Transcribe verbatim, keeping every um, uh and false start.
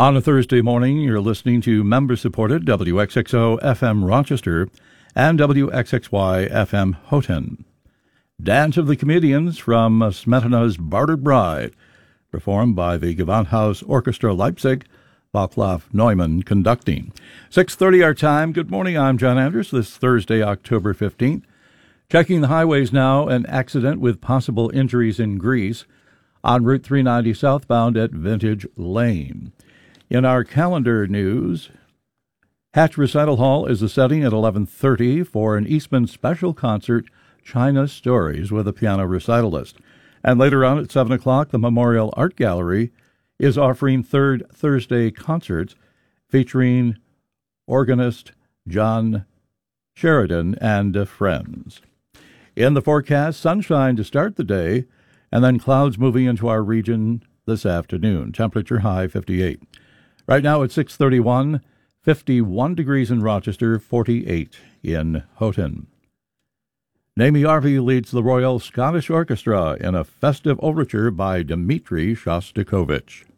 On a Thursday morning, you're listening to member-supported W X X O F M Rochester and W X X Y F M Houghton. Dance of the Comedians from Smetona's Bartered Bride, performed by the Gewandhaus Orchestra Leipzig, Václav Neumann conducting. six thirty our time. Good morning, I'm John Anders. This Thursday, October fifteenth. Checking the highways now, an accident with possible injuries in Greece on Route three ninety southbound at Vintage Lane. In our calendar news, Hatch Recital Hall is the setting at eleven thirty for an Eastman special concert, China Stories, with a piano recitalist. And later on at seven o'clock, the Memorial Art Gallery is offering Third Thursday concerts featuring organist John Sheridan and friends. In the forecast, sunshine to start the day, and then clouds moving into our region this afternoon. Temperature high fifty-eight. Right now it's six thirty-one, fifty-one degrees in Rochester, forty-eight in Houghton. Naomi Arvey leads the Royal Scottish Orchestra in a festive overture by Dmitri Shostakovich.